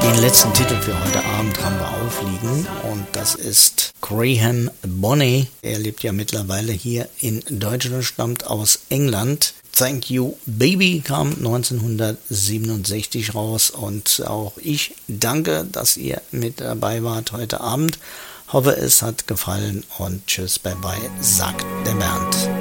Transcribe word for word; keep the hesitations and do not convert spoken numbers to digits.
Den letzten Titel für heute Abend haben wir aufliegen und das ist Graham Bonney. Er lebt ja mittlerweile hier in Deutschland, stammt aus England. Thank You Baby kam neunzehnhundertsiebenundsechzig raus und auch ich danke, dass ihr mit dabei wart heute Abend. Hoffe, es hat gefallen und tschüss, bye bye, sagt der Bernd.